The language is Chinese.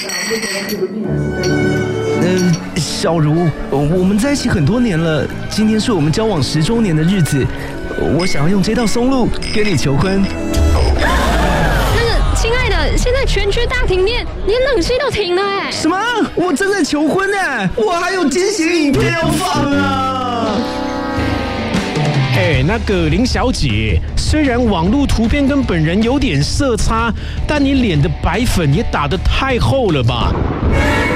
小茹，我们在一起很多年了，今天是我们交往10周年的日子，我想要用这道松露跟你求婚。 亲爱的，现在全区大停电，连冷气都停了哎！ 什么？我正在求婚哎，我还有惊喜影片要放啊！ 那个林小姐，虽然网络图片跟本人有点色差，但你脸的白粉也打得太厚了吧？